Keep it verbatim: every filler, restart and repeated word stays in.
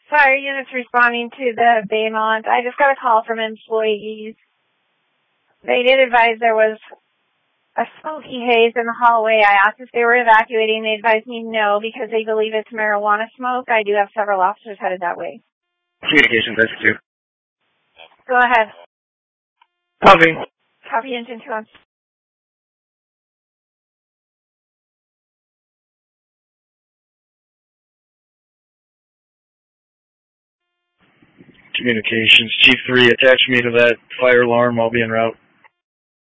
Fire units responding to the Baymont. I just got a call from employees. They did advise there was a smoky haze in the hallway. I asked if they were evacuating. They advised me no because they believe it's marijuana smoke. I do have several officers headed that way. Communications, that's two. Go ahead. Copy. Copy engine two on. Communications, Chief three, attach me to that fire alarm. I'll be en route.